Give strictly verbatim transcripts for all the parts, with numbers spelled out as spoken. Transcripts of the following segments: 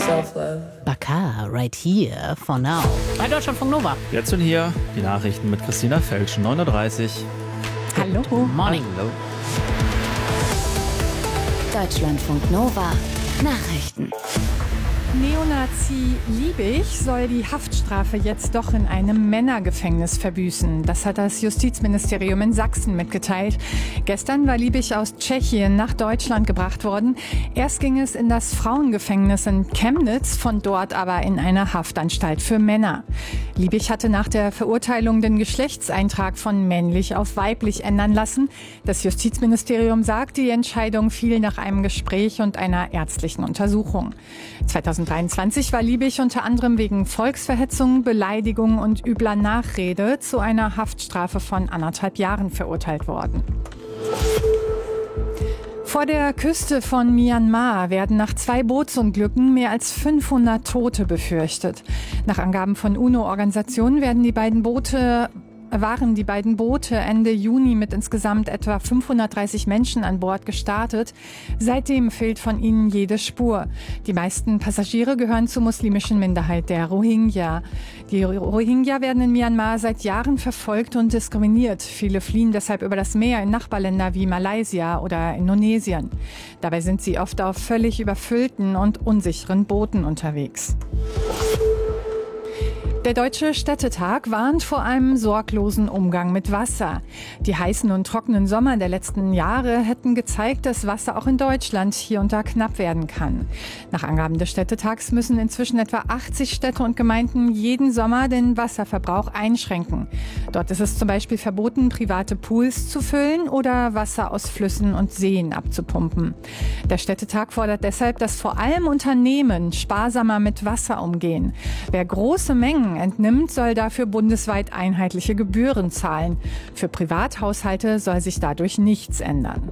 self-love. Bakar, right here for now. Bei Deutschlandfunk Nova. Jetzt und hier die Nachrichten mit Christina Felsch, neun Uhr dreißig. Hallo. Good morning. Hallo. Deutschlandfunk Nova. Nachrichten. Neonazi Liebig soll die Haftstrafe jetzt doch in einem Männergefängnis verbüßen. Das hat das Justizministerium in Sachsen mitgeteilt. Gestern war Liebig aus Tschechien nach Deutschland gebracht worden. Erst ging es in das Frauengefängnis in Chemnitz, von dort aber in eine Haftanstalt für Männer. Liebig hatte nach der Verurteilung den Geschlechtseintrag von männlich auf weiblich ändern lassen. Das Justizministerium sagt, die Entscheidung fiel nach einem Gespräch und einer ärztlichen Untersuchung. zweitausenddreiundzwanzig war Liebig unter anderem wegen Volksverhetzung, Beleidigung und übler Nachrede zu einer Haftstrafe von anderthalb Jahren verurteilt worden. Vor der Küste von Myanmar werden nach zwei Bootsunglücken mehr als fünfhundert Tote befürchtet. Nach Angaben von UNO-Organisationen werden die beiden Boote waren die beiden Boote Ende Juni mit insgesamt etwa fünfhundertdreißig Menschen an Bord gestartet. Seitdem fehlt von ihnen jede Spur. Die meisten Passagiere gehören zur muslimischen Minderheit der Rohingya. Die Rohingya werden in Myanmar seit Jahren verfolgt und diskriminiert. Viele fliehen deshalb über das Meer in Nachbarländer wie Malaysia oder Indonesien. Dabei sind sie oft auf völlig überfüllten und unsicheren Booten unterwegs. Der Deutsche Städtetag warnt vor einem sorglosen Umgang mit Wasser. Die heißen und trockenen Sommer der letzten Jahre hätten gezeigt, dass Wasser auch in Deutschland hier und da knapp werden kann. Nach Angaben des Städtetags müssen inzwischen etwa achtzig Städte und Gemeinden jeden Sommer den Wasserverbrauch einschränken. Dort ist es zum Beispiel verboten, private Pools zu füllen oder Wasser aus Flüssen und Seen abzupumpen. Der Städtetag fordert deshalb, dass vor allem Unternehmen sparsamer mit Wasser umgehen. Wer große Mengen entnimmt, soll dafür bundesweit einheitliche Gebühren zahlen. Für Privathaushalte soll sich dadurch nichts ändern.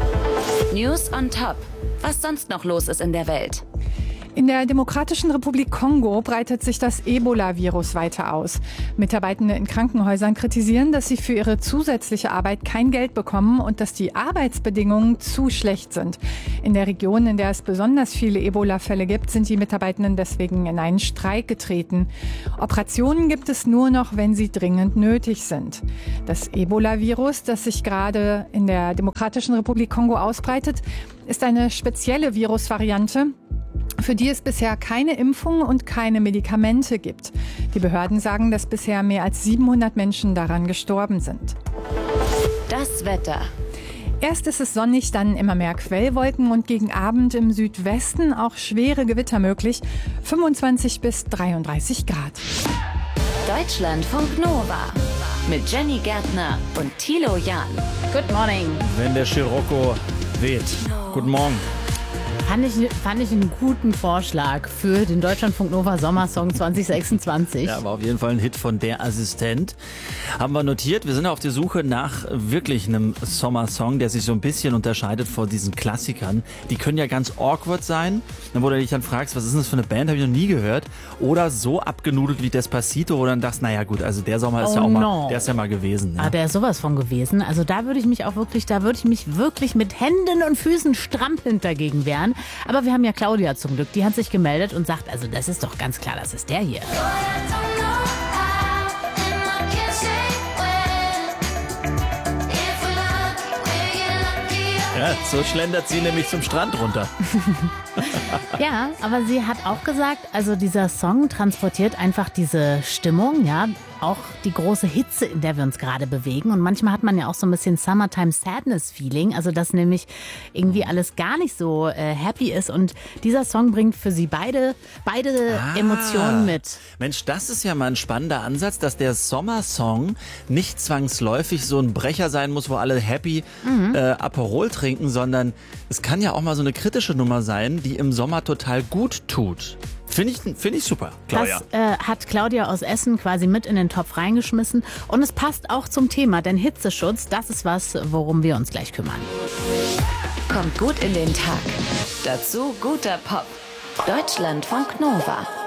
News on top. Was sonst noch los ist in der Welt? In der Demokratischen Republik Kongo breitet sich das Ebola-Virus weiter aus. Mitarbeitende in Krankenhäusern kritisieren, dass sie für ihre zusätzliche Arbeit kein Geld bekommen und dass die Arbeitsbedingungen zu schlecht sind. In der Region, in der es besonders viele Ebola-Fälle gibt, sind die Mitarbeitenden deswegen in einen Streik getreten. Operationen gibt es nur noch, wenn sie dringend nötig sind. Das Ebola-Virus, das sich gerade in der Demokratischen Republik Kongo ausbreitet, ist eine spezielle Virusvariante, für die es bisher keine Impfung und keine Medikamente gibt. Die Behörden sagen, dass bisher mehr als siebenhundert Menschen daran gestorben sind. Das Wetter. Erst ist es sonnig, dann immer mehr Quellwolken und gegen Abend im Südwesten auch schwere Gewitter möglich. fünfundzwanzig bis dreiunddreißig Grad. Deutschlandfunk Nova. Mit Jenny Gärtner und Thilo Jahn. Good morning. Wenn der Scirocco weht. Guten Morgen. Fand ich, fand ich einen guten Vorschlag für den Deutschlandfunk Nova Sommersong zwanzig sechsundzwanzig. Ja, war auf jeden Fall ein Hit von Der Assistent. Haben wir notiert. Wir sind auf der Suche nach wirklich einem Sommersong, der sich so ein bisschen unterscheidet von diesen Klassikern. Die können ja ganz awkward sein, wo du dich dann fragst, was ist denn das für eine Band, habe ich noch nie gehört. Oder so abgenudelt wie Despacito, wo du dann dachtest, naja gut, also der Sommer ist Oh ja auch no. mal, der ist ja mal gewesen. Ja. Ah, der ist sowas von gewesen. Also da würde ich mich auch wirklich, da würde ich mich wirklich mit Händen und Füßen strampelnd dagegen wehren. Aber wir haben ja Claudia zum Glück, die hat sich gemeldet und sagt, also das ist doch ganz klar, das ist der hier. Ja, so schlendert sie nämlich zum Strand runter. Ja, aber sie hat auch gesagt, also dieser Song transportiert einfach diese Stimmung, ja, auch die große Hitze, in der wir uns gerade bewegen. Und manchmal hat man ja auch so ein bisschen Summertime Sadness Feeling, also dass nämlich irgendwie alles gar nicht so äh, happy ist. Und dieser Song bringt für sie beide, beide Ah. Emotionen mit. Mensch, das ist ja mal ein spannender Ansatz, dass der Sommersong nicht zwangsläufig so ein Brecher sein muss, wo alle happy äh, Aperol trinken, sondern es kann ja auch mal so eine kritische Nummer sein, die im Sommer total gut tut. Finde ich, find ich super, Claudia. Das äh, hat Claudia aus Essen quasi mit in den Topf reingeschmissen. Und es passt auch zum Thema, denn Hitzeschutz, das ist was, worum wir uns gleich kümmern. Kommt gut in den Tag. Dazu guter Pop. Deutschlandfunk Nova.